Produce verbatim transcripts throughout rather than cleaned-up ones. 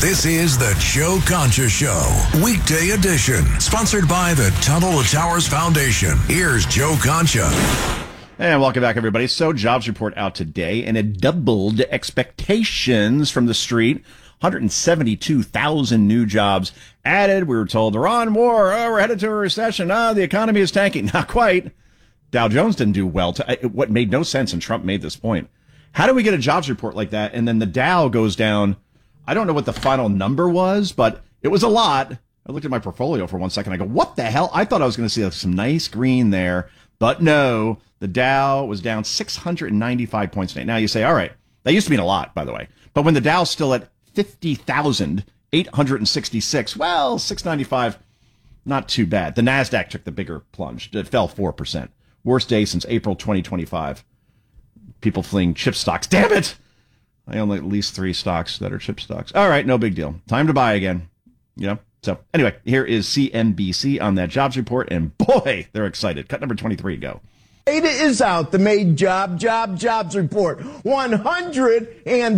This is the Joe Concha Show, weekday edition, sponsored by the Tunnel to Towers Foundation. Here's Joe Concha. And welcome back, everybody. So, jobs report out today, and it doubled expectations from the street. one hundred seventy-two thousand new jobs added. We were told they're on war. Oh, we're headed to a recession. Ah, the economy is tanking. Not quite. Dow Jones didn't do well. To, what made no sense, and Trump made this point. How do we get a jobs report like that, and then the Dow goes down? I don't know what the final number was, but it was a lot. I looked at my portfolio for one second. I go, what the hell? I thought I was going to see some nice green there, but no. The Dow was down six hundred ninety-five points today. Now you say, all right, that used to mean a lot, by the way. But when the Dow's still at fifty thousand eight hundred sixty-six, well, six ninety-five, not too bad. The NASDAQ took the bigger plunge. It fell four percent. Worst day since April twenty twenty-five. People fleeing chip stocks. Damn it! I own at least three stocks that are chip stocks. All right, no big deal. Time to buy again. You know? So, anyway, here is C N B C on that jobs report, and boy, they're excited. Cut number twenty-three, go. Data is out, the May job, job, jobs report. one hundred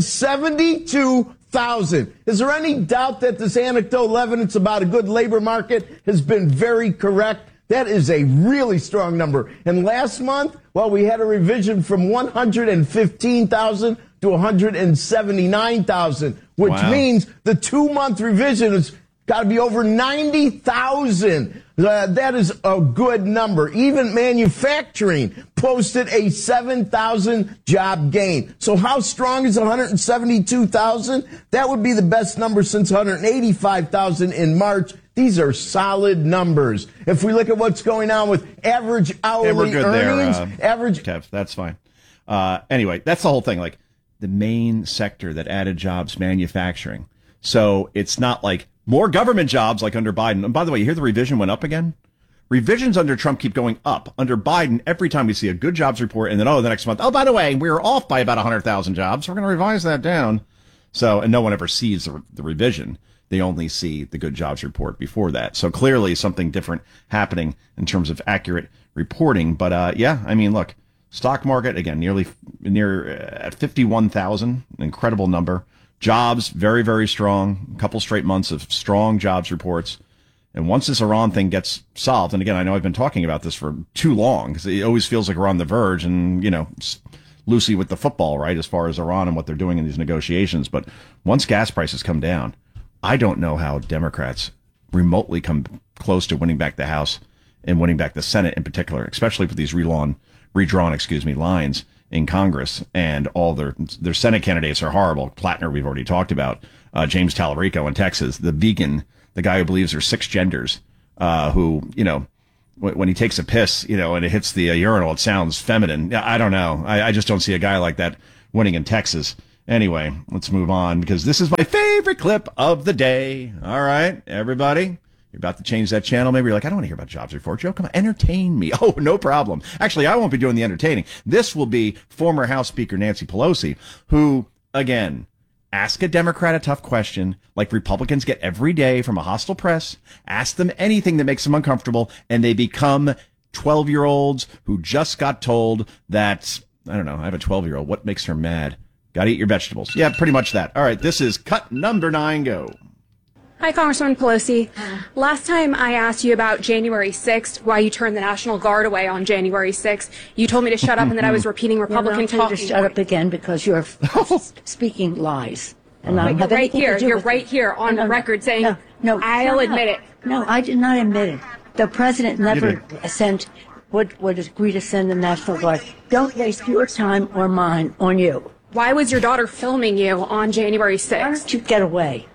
seventy-two thousand. Is there any doubt that this anecdotal evidence about a good labor market has been very correct? That is a really strong number. And last month, well, we had a revision from one hundred fifteen thousand to one hundred seventy-nine thousand, which wow. means the two-month revision has got to be over ninety thousand. Uh, that is a good number. Even manufacturing posted a seven thousand job gain. So how strong is one hundred seventy-two thousand? That would be the best number since one hundred eighty-five thousand in March. These are solid numbers. If we look at what's going on with average hourly hey, we're good earnings, there, uh, average... Kev, that's fine. Uh, anyway, that's the whole thing. Like, the main sector that added jobs, manufacturing. So it's not like more government jobs like under Biden. And by the way, you hear the revision went up again? Revisions under Trump keep going up. Under Biden, every time we see a good jobs report, and then, oh, the next month, oh, by the way, we were off by about one hundred thousand jobs. We're going to revise that down. So, and no one ever sees the, the revision. They only see the good jobs report before that. So clearly something different happening in terms of accurate reporting. But, uh, yeah, I mean, look, stock market, again, nearly near uh, at fifty-one thousand, an incredible number. Jobs, very, very strong. A couple straight months of strong jobs reports. And once this Iran thing gets solved, and again, I know I've been talking about this for too long because it always feels like we're on the verge and, you know, Lucy with the football, right, as far as Iran and what they're doing in these negotiations. But once gas prices come down, I don't know how Democrats remotely come close to winning back the House and winning back the Senate in particular, especially for these redrawn, redrawn, excuse me, lines in Congress, and all their their Senate candidates are horrible. Plattner, we've already talked about. Uh, James Tallarico in Texas, the vegan, the guy who believes there's six genders, uh, who, you know, w- when he takes a piss, you know, and it hits the uh, urinal, it sounds feminine. I don't know. I, I just don't see a guy like that winning in Texas. Anyway, let's move on because this is my favorite clip of the day. All right, everybody. You're about to change that channel. Maybe you're like, I don't want to hear about jobs report. Joe, come on, entertain me. Oh, no problem. Actually, I won't be doing the entertaining. This will be former House Speaker Nancy Pelosi, who, again, ask a Democrat a tough question like Republicans get every day from a hostile press. Ask them anything that makes them uncomfortable, and they become twelve-year-olds who just got told that, I don't know, I have a twelve-year-old. What makes her mad? Got to eat your vegetables. Yeah, pretty much that. All right, this is cut number nine. Go. Hi, Congressman Pelosi. Last time I asked you about January sixth, why you turned the National Guard away on January sixth, you told me to shut up and that I was repeating Republican talking. talking. To shut up again because you're speaking lies. And I don't have you're right anything here. to do You're with right it. here on no, no, record saying, no, no, I'll shut admit up. it. No, I did not admit it. The president never did. sent, would, would agree to send the National Guard. Don't waste your time or mine on you. Why was your daughter filming you on January Why sixth? don't you get away?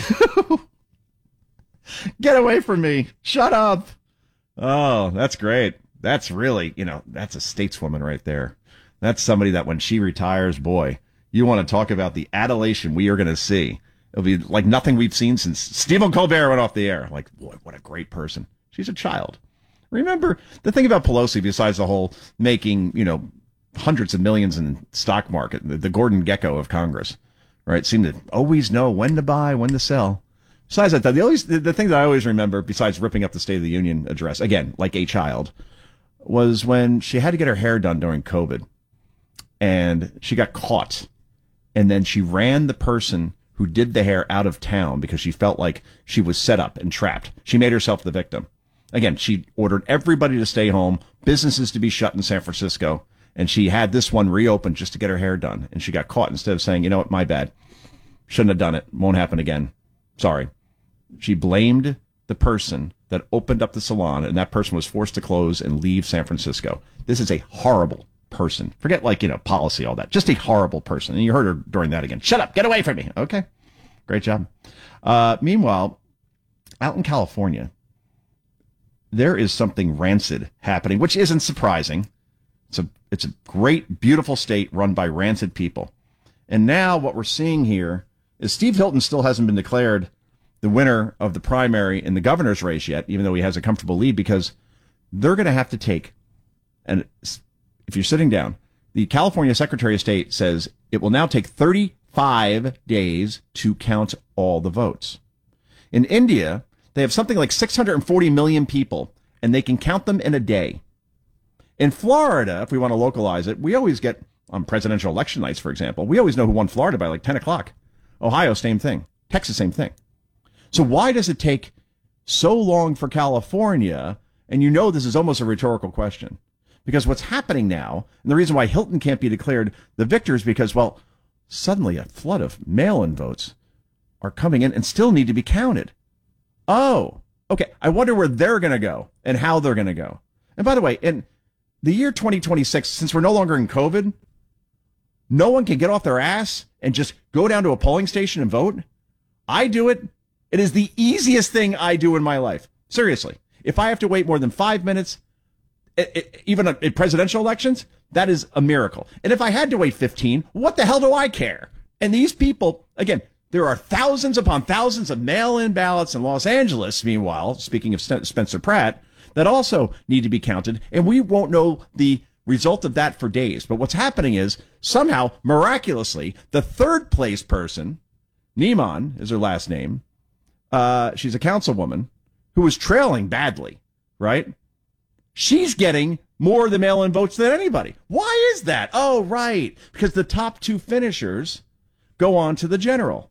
Get away from me. Shut up. Oh, that's great. That's really, you know, that's a stateswoman right there. That's somebody that when she retires, boy, you want to talk about the adulation we are going to see. It'll be like nothing we've seen since Stephen Colbert went off the air. Like, boy, what a great person. She's a child. Remember, the thing about Pelosi, besides the whole making, you know, hundreds of millions in the stock market, the, the Gordon Gekko of Congress, right, seemed to always know when to buy, when to sell. Besides that, the, always, the, the thing that I always remember, besides ripping up the State of the Union address, again, like a child, was when she had to get her hair done during COVID. And she got caught. And then she ran the person who did the hair out of town because she felt like she was set up and trapped. She made herself the victim. Again, she ordered everybody to stay home, businesses to be shut in San Francisco, and she had this one reopened just to get her hair done. And she got caught instead of saying, you know what, my bad. Shouldn't have done it. Won't happen again. Sorry. She blamed the person that opened up the salon, and that person was forced to close and leave San Francisco. This is a horrible person. Forget, like, you know, policy, all that. Just a horrible person. And you heard her during that again. Shut up. Get away from me. Okay. Great job. Uh, meanwhile, out in California, there is something rancid happening, which isn't surprising. It's a, it's a great, beautiful state run by rancid people. And now what we're seeing here is Steve Hilton still hasn't been declared the winner of the primary in the governor's race yet, even though he has a comfortable lead, because they're going to have to take, and if you're sitting down, the California Secretary of State says it will now take thirty-five days to count all the votes. In India, they have something like six hundred forty million people, and they can count them in a day. In Florida, if we want to localize it, we always get, on presidential election nights, for example, we always know who won Florida by like ten o'clock. Ohio, same thing. Texas, same thing. So why does it take so long for California? And you know this is almost a rhetorical question. Because what's happening now, and the reason why Hilton can't be declared the victor is because, well, suddenly a flood of mail-in votes are coming in and still need to be counted. Oh, okay. I wonder where they're going to go and how they're going to go. And by the way, in the year twenty twenty-six, since we're no longer in COVID, no one can get off their ass and just go down to a polling station and vote. I do it. It is the easiest thing I do in my life. Seriously. If I have to wait more than five minutes, it, it, even in presidential elections, that is a miracle. And if I had to wait fifteen, what the hell do I care? And these people, again, there are thousands upon thousands of mail-in ballots in Los Angeles, meanwhile, speaking of Spencer Pratt, that also need to be counted. And we won't know the result of that for days. But what's happening is, somehow, miraculously, the third place person, Neiman is her last name, uh, she's a councilwoman, who was trailing badly, right? She's getting more of the mail-in votes than anybody. Why is that? Oh, right. Because the top two finishers go on to the general.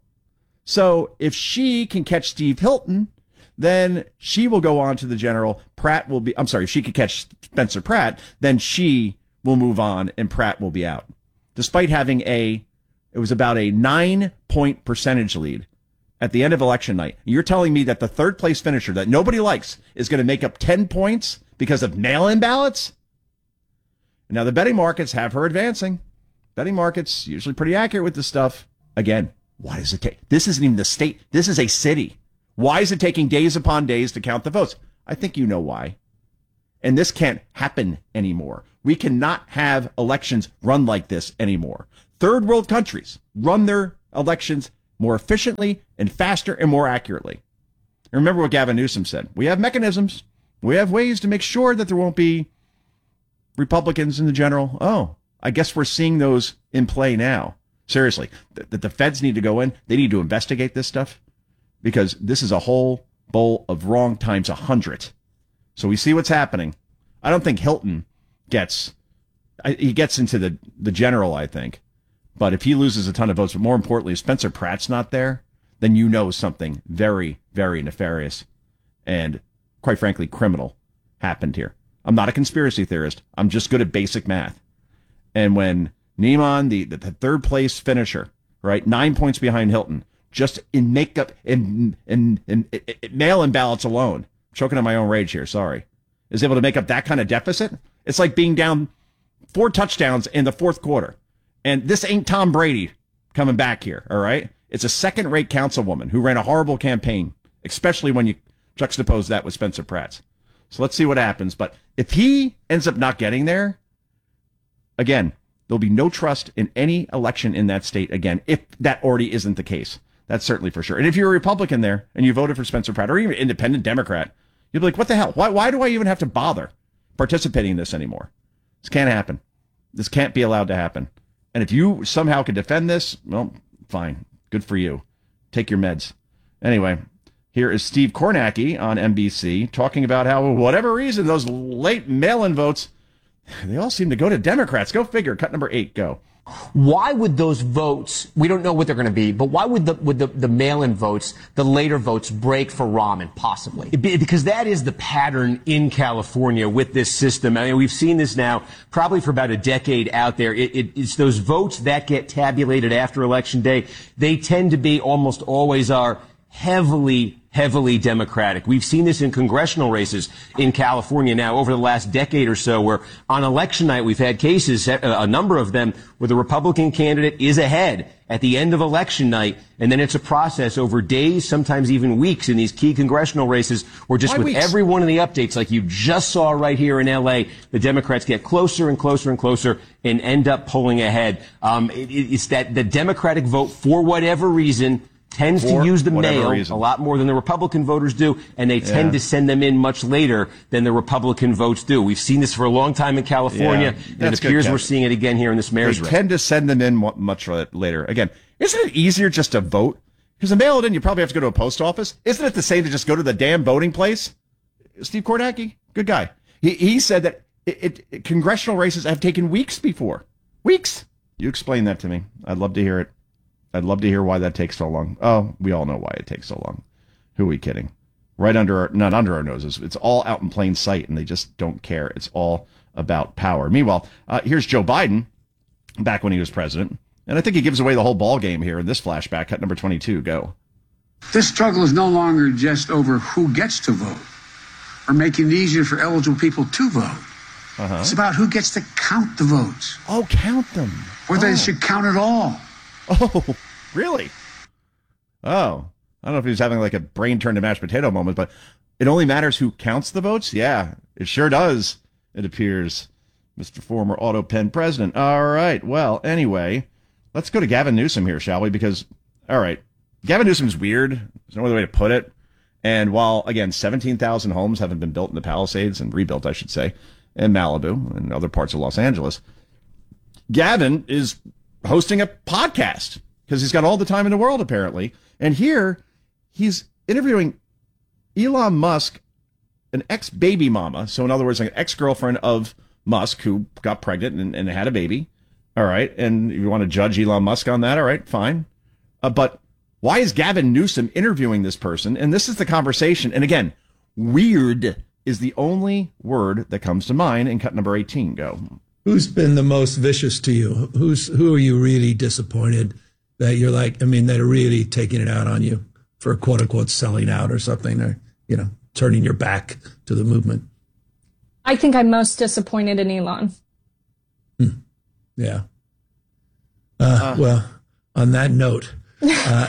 So if she can catch Steve Hilton, then she will go on to the general. Pratt will be, I'm sorry, if she could catch Spencer Pratt, then she will move on and Pratt will be out. Despite having a, it was about a nine point percentage lead at the end of election night. You're telling me that the third place finisher that nobody likes is going to make up ten points because of mail-in ballots? Now, the betting markets have her advancing. Betting markets usually pretty accurate with this stuff. Again, why does it take? This isn't even the state. This is a city. Why is it taking days upon days to count the votes? I think you know why. And this can't happen anymore. We cannot have elections run like this anymore. Third world countries run their elections more efficiently and faster and more accurately. And remember what Gavin Newsom said. We have mechanisms. We have ways to make sure that there won't be Republicans in the general. Oh, I guess we're seeing those in play now. Seriously, that the feds need to go in. They need to investigate this stuff because this is a whole bowl of wrong times a hundred. So we see what's happening. I don't think Hilton gets, he gets into the, the general, I think. But if he loses a ton of votes, but more importantly, if Spencer Pratt's not there, then you know something very, very nefarious and, quite frankly, criminal happened here. I'm not a conspiracy theorist. I'm just good at basic math. And when Neiman, the, the, the third place finisher, right, nine points behind Hilton, just in makeup, in, in, in, in, in mail-in ballots alone, choking on my own rage here, sorry, is able to make up that kind of deficit, it's like being down four touchdowns in the fourth quarter. And this ain't Tom Brady coming back here, all right? It's a second-rate councilwoman who ran a horrible campaign, especially when you juxtapose that with Spencer Pratt's. So let's see what happens. But if he ends up not getting there, again, there'll be no trust in any election in that state again, if that already isn't the case. That's certainly for sure. And if you're a Republican there and you voted for Spencer Pratt or even an independent Democrat, you'll be like, what the hell? Why, why do I even have to bother participating in this anymore? This can't happen. This can't be allowed to happen. And if you somehow can defend this, well, fine. Good for you. Take your meds. Anyway, here is Steve Kornacki on N B C talking about how, for whatever reason, those late mail-in votes, they all seem to go to Democrats. Go figure. Cut number eight, go. Why would those votes, we don't know what they're going to be, but why would the would the, the mail-in votes, the later votes, break for Rahman, possibly? Because that is the pattern in California with this system. I mean, we've seen this now probably for about a decade out there. It, it, it's those votes that get tabulated after Election Day. They tend to be, almost always are, heavily heavily Democratic. We've seen this in congressional races in California now over the last decade or so, where on election night we've had cases, a number of them, where the Republican candidate is ahead at the end of election night, and then it's a process over days, sometimes even weeks, in these key congressional races, where just Why with weeks? every one of the updates, like you just saw right here in L A, the Democrats get closer and closer and closer and end up pulling ahead. Um, it, it's that the Democratic vote, for whatever reason, tends For to use the whatever mail reason. a lot more than the Republican voters do, and they tend Yeah. to send them in much later than the Republican votes do. We've seen this for a long time in California, Yeah, and that's it good, appears Kev. we're seeing it again here in this mayor's They race. tend to send them in mu- much later. Again, isn't it easier just to vote? Because to mail it in, you probably have to go to a post office. Isn't it the same to just go to the damn voting place? Steve Kornacki, good guy. He he said that it, it congressional races have taken weeks before. Weeks. You explain that to me. I'd love to hear it. I'd love to hear why that takes so long. Oh, we all know why it takes so long. Who are we kidding? Right under our, not under our noses. It's all out in plain sight, and they just don't care. It's all about power. Meanwhile, uh, here's Joe Biden back when he was president, and I think he gives away the whole ball game here in this flashback. Cut number twenty-two. Go. This struggle is no longer just over who gets to vote or making it easier for eligible people to vote. Uh-huh. It's about who gets to count the votes, Oh, count them. or oh. they should count it all. Oh, really? Oh, I don't know if he was having like a brain turn to mashed potato moment, but it only matters who counts the votes? Yeah, it sure does, it appears, Mister Former Auto Pen President. All right, well, anyway, let's go to Gavin Newsom here, shall we? Because, all right, Gavin Newsom's weird. There's no other way to put it. And while, again, seventeen thousand homes haven't been built in the Palisades, and rebuilt, I should say, in Malibu and other parts of Los Angeles, Gavin is hosting a podcast because he's got all the time in the world, apparently. And here he's interviewing Elon Musk, an ex-baby mama. So in other words, like an ex-girlfriend of Musk who got pregnant and, and had a baby. All right. And if you want to judge Elon Musk on that, all right, fine. Uh, but why is Gavin Newsom interviewing this person? And this is the conversation. And again, weird is the only word that comes to mind in cut number eighteen. Go. Who's been the most vicious to you? Who's who are you really disappointed that you're like, I mean, that are really taking it out on you for quote unquote selling out or something, or, you know, turning your back to the movement? I think I'm most disappointed in Elon. Hmm. Yeah. Uh, uh. Well, on that note, uh,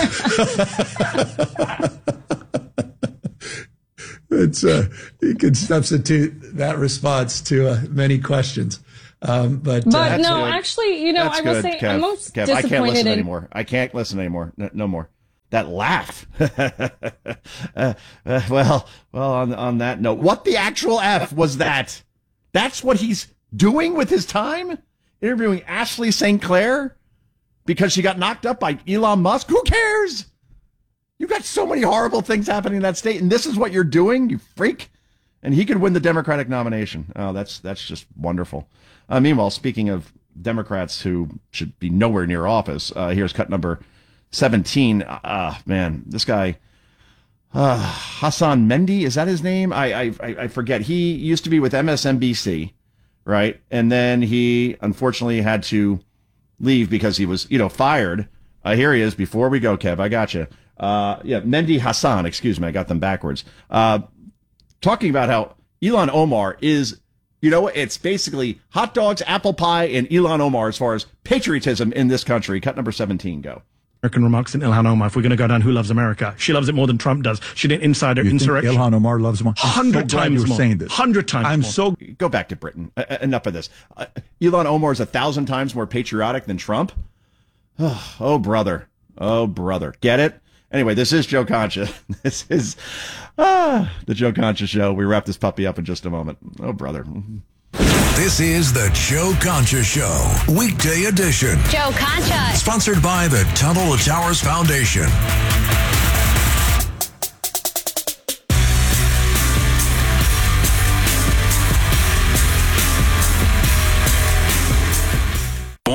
it's uh, you could substitute that response to uh, many questions. Um, but uh, but no, good. actually, you know, That's I will good, say Kev. I'm most Kev, disappointed I can't listen in anymore. I can't listen anymore. No, no more. That laugh. uh, uh, well, well. On on that note, what the actual F was that? That's what he's doing with his time, interviewing Ashley Saint Clair because she got knocked up by Elon Musk. Who cares? You got so many horrible things happening in that state, and this is what you're doing, you freak. And he could win the Democratic nomination. Oh, that's that's just wonderful. Uh, meanwhile, speaking of Democrats who should be nowhere near office, uh, here's cut number seventeen. Ah, uh, man, this guy, uh, Hassan Mendy, is that his name? I, I I forget. He used to be with M S N B C, right? And then he unfortunately had to leave because he was, you know, fired. Uh, here he is. Before we go, Kev, I got you. Uh, yeah, Mendy Hassan, excuse me, I got them backwards. Uh, talking about how Ilhan Omar is, you know, it's basically hot dogs, apple pie, and Ilhan Omar as far as patriotism in this country. Cut number seventeen, go. American remarks in Ilhan Omar. If we're going to go down, who loves America? She loves it more than Trump does. She did insider you insurrection. Think Ilhan Omar loves America. Hundred so times you were more. saying this. Hundred times. I'm more. so go back to Britain. Uh, enough of this. Uh, Ilhan Omar is a thousand times more patriotic than Trump. Oh, oh, brother. Oh, brother. Get it? Anyway, this is Joe Concha. This is ah, the Joe Concha Show. We wrap this puppy up in just a moment. Oh, brother. This is the Joe Concha Show, weekday edition. Joe Concha. Sponsored by the Tunnel to Towers Foundation.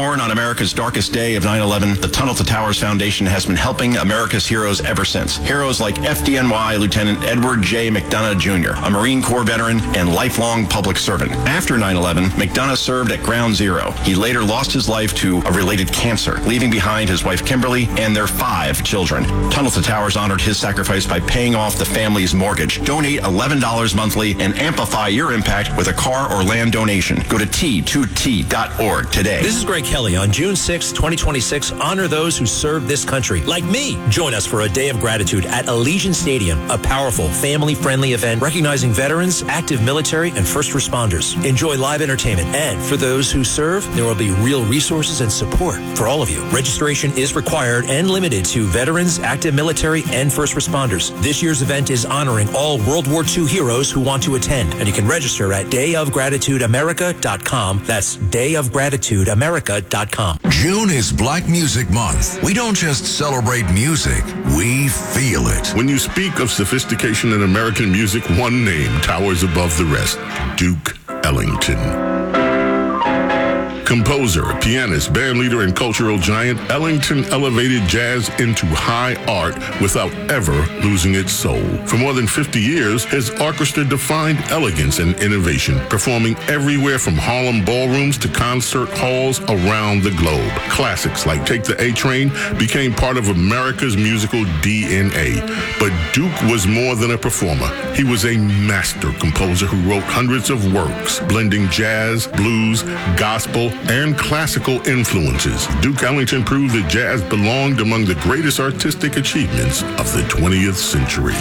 Born on America's darkest day of nine eleven, the Tunnel to Towers Foundation has been helping America's heroes ever since. Heroes like F D N Y Lieutenant Edward J. McDonough Junior, a Marine Corps veteran and lifelong public servant. After nine eleven, McDonough served at Ground Zero. He later lost his life to a related cancer, leaving behind his wife Kimberly and their five children. Tunnel to Towers honored his sacrifice by paying off the family's mortgage. Donate eleven dollars monthly and amplify your impact with a car or land donation. Go to T two T dot org today. This is Greg Kelly. On June sixth, twenty twenty-six, honor those who served this country, like me. Join us for a day of gratitude at Allegiant Stadium, a powerful, family-friendly event recognizing veterans, active military, and first responders. Enjoy live entertainment, and for those who serve, there will be real resources and support for all of you. Registration is required and limited to veterans, active military, and first responders. This year's event is honoring all World War Two heroes who want to attend, and you can register at day of gratitude america dot com. That's day of gratitude america dot com. June is Black Music Month. We don't just celebrate music, we feel it. When you speak of sophistication in American music, one name towers above the rest: Duke Ellington. Composer, pianist, bandleader, and cultural giant, Ellington elevated jazz into high art without ever losing its soul. For more than fifty years, his orchestra defined elegance and innovation, performing everywhere from Harlem ballrooms to concert halls around the globe. Classics like Take the A Train became part of America's musical D N A. But Duke was more than a performer. He was a master composer who wrote hundreds of works, blending jazz, blues, gospel, and classical influences. Duke Ellington proved that jazz belonged among the greatest artistic achievements of the twentieth century.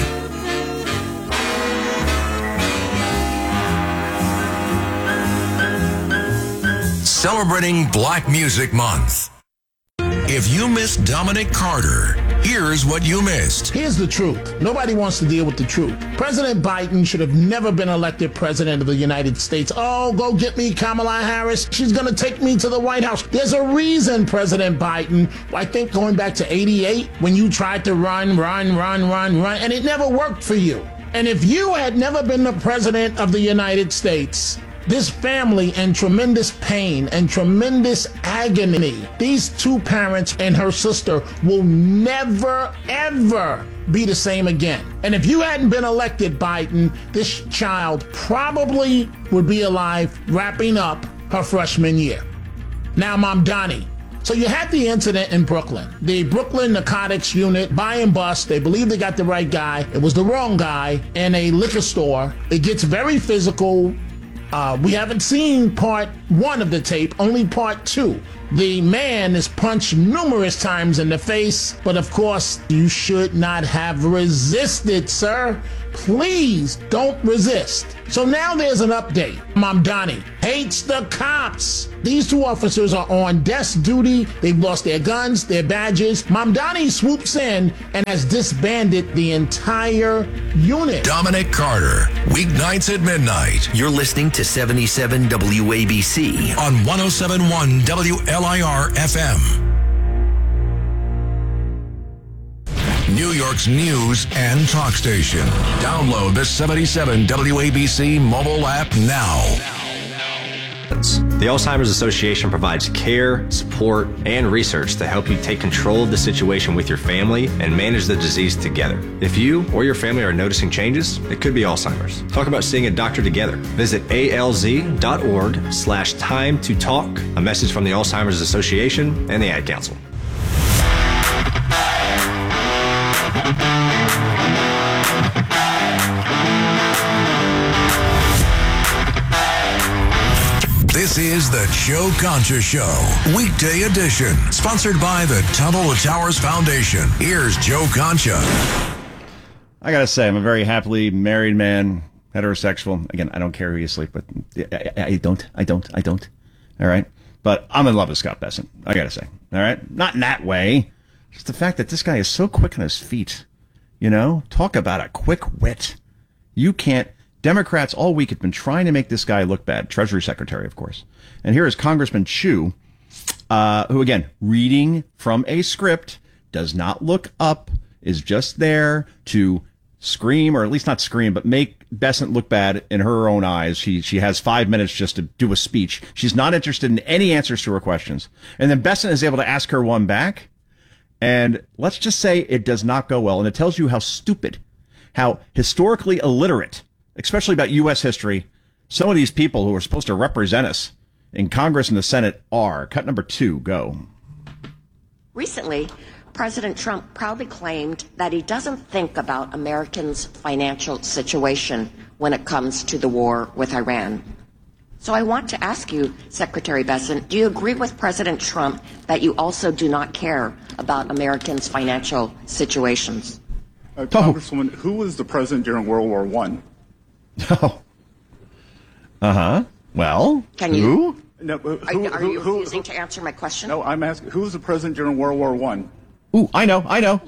Celebrating Black Music Month. If you missed Dominic Carter, here's what you missed. Here's the truth. Nobody wants to deal with the truth. President Biden should have never been elected president of the United States. Oh, go get me Kamala Harris. She's going to take me to the White House. There's a reason, President Biden. I think going back to eighty-eight, when you tried to run, run, run, run, run, and it never worked for you. And if you had never been the president of the United States, this family in tremendous pain and tremendous agony, these two parents and her sister will never, ever be the same again. And if you hadn't been elected, Biden, this child probably would be alive wrapping up her freshman year. Now, Mom Donnie. So you had the incident in Brooklyn. The Brooklyn Narcotics Unit, buy and bust. They believe they got the right guy. It was the wrong guy in a liquor store. It gets very physical. Uh, we haven't seen part one of the tape, only part two. The man is punched numerous times in the face, but of course, you should not have resisted, sir. Please don't resist. So now there's an update. Mamdani hates the cops. These two officers are on desk duty. They've lost their guns, their badges. Mamdani swoops in and has disbanded the entire unit. Dominic Carter, weeknights at midnight. You're listening to seventy-seven W A B C on one oh seven point one W L I R F M. New York's news and talk station. Download the seventy-seven W A B C mobile app now. The Alzheimer's Association provides care, support, and research to help you take control of the situation with your family and manage the disease together. If you or your family are noticing changes, it could be Alzheimer's. Talk about seeing a doctor together. Visit A L Z dot org slash time to talk. A message from the Alzheimer's Association and the Ad Council. This is the Joe Concha Show, weekday edition, sponsored by the Tunnel to Towers Foundation. Here's Joe Concha. I gotta say, I'm a very happily married man, heterosexual. Again, I don't care who you sleep with. I, I, I don't, I don't, I don't. All right? But I'm in love with Scott Bessent, I gotta say. All right? Not in that way. Just the fact that this guy is so quick on his feet. You know? Talk about a quick wit. You can't. Democrats all week have been trying to make this guy look bad. Treasury Secretary, of course. And here is Congressman Chu, uh, who, again, reading from a script, does not look up, is just there to scream, or at least not scream, but make Bessent look bad in her own eyes. She she has five minutes just to do a speech. She's not interested in any answers to her questions. And then Bessent is able to ask her one back. And let's just say it does not go well. And it tells you how stupid, how historically illiterate, especially about U S history, some of these people who are supposed to represent us in Congress and the Senate are. Cut number two, go. Recently, President Trump proudly claimed that he doesn't think about Americans' financial situation when it comes to the war with Iran. So I want to ask you, Secretary Bessent, do you agree with President Trump that you also do not care about Americans' financial situations? Uh, Congresswoman, who was the president during World War One? Oh. Uh-huh. Well, Can who? you? No, who, Are, are who, you who, refusing to answer my question? No, I'm asking, who was the president during World War One? Ooh, I know, I know.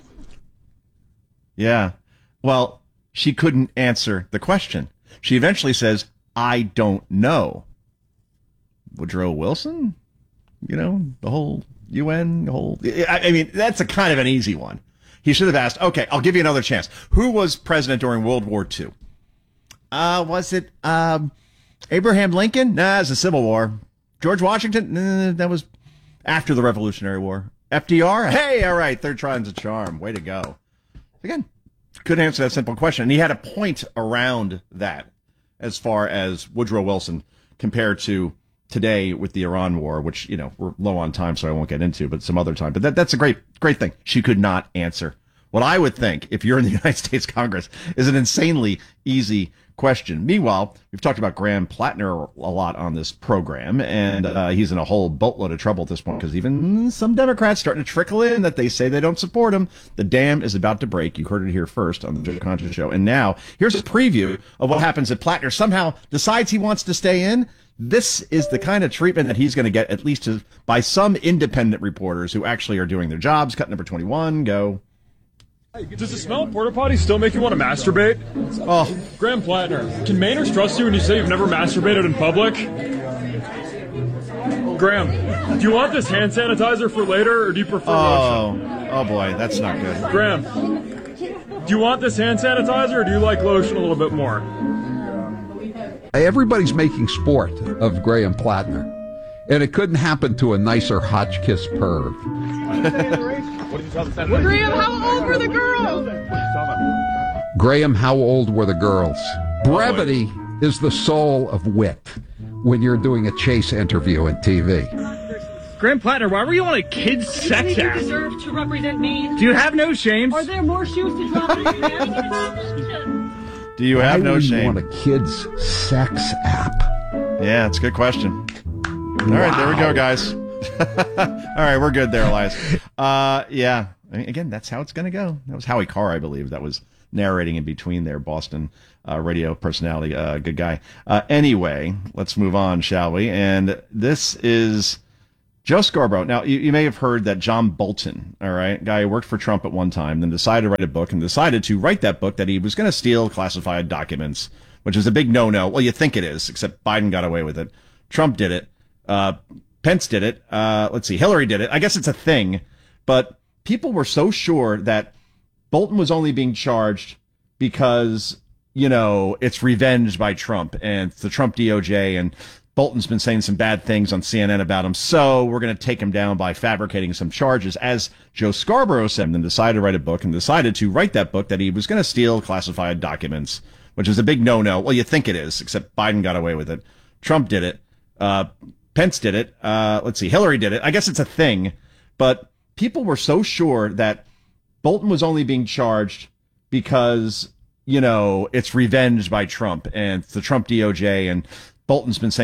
Yeah. Well, she couldn't answer the question. She eventually says, I don't know. Woodrow Wilson? You know, the whole U N, the whole... I, I mean, that's a kind of an easy one. He should have asked, okay, I'll give you another chance. Who was president during World War Two? Uh, was it um, Abraham Lincoln? Nah, it was the Civil War. George Washington? Nah, that was after the Revolutionary War. F D R? Hey, all right, third time's a charm. Way to go. Again, couldn't answer that simple question. And he had a point around that as far as Woodrow Wilson compared to today with the Iran war, which, you know, we're low on time, so I won't get into, but some other time. But that, that's a great, great thing. She could not answer what I would think, if you're in the United States Congress, is an insanely easy question. Meanwhile, we've talked about Graham Plattner a lot on this program, and uh, he's in a whole boatload of trouble at this point because even some Democrats starting to trickle in that they say they don't support him. The dam is about to break. You heard it here first on the Joe Concha Show. And now here's a preview of what happens if Plattner somehow decides he wants to stay in. This is the kind of treatment that he's going to get, at least to, by some independent reporters who actually are doing their jobs. Cut number twenty-one, go. Does the smell of porta potty still make you want to masturbate? Oh. Graham Plattner, can Mainers trust you when you say you've never masturbated in public? Graham, do you want this hand sanitizer for later, or do you prefer oh. lotion? Oh, boy, that's not good. Graham, do you want this hand sanitizer, or do you like lotion a little bit more? Everybody's making sport of Graham Plattner, and it couldn't happen to a nicer Hotchkiss perv. Graham, how old were the girls? Graham, how old were the girls? Brevity is the soul of wit when you're doing a chase interview on T V. Graham Plattner, why were you on a kid's sex Do you act? deserve to represent me? Do you have no shame? Are there more shoes to drop in your hand? Do you have Why no would you shame? want a kid's sex app? Yeah, it's a good question. All right, there we go, guys. All right, we're good there, Elias. Uh, yeah, I mean, again, that's how it's going to go. That was Howie Carr, I believe, that was narrating in between there, Boston uh, radio personality, uh, good guy. Uh, anyway, let's move on, shall we? And this is Joe Scarborough. Now, you, you may have heard that John Bolton, all right, guy who worked for Trump at one time, then decided to write a book and decided to write that book that he was going to steal classified documents, which is a big no-no. Well, you think it is, except Biden got away with it. Trump did it. Uh, Pence did it. Uh, let's see. Hillary did it. I guess it's a thing, but people were so sure that Bolton was only being charged because, you know, it's revenge by Trump and it's the Trump D O J, and Bolton's been saying some bad things on C N N about him. So we're going to take him down by fabricating some charges, as Joe Scarborough said, and then decided to write a book and decided to write that book that he was going to steal classified documents, which is a big no-no. Well, you think it is, except Biden got away with it. Trump did it. Uh, Pence did it. Uh, let's see. Hillary did it. I guess it's a thing, but people were so sure that Bolton was only being charged because, you know, it's revenge by Trump and it's the Trump D O J, and Bolton's been saying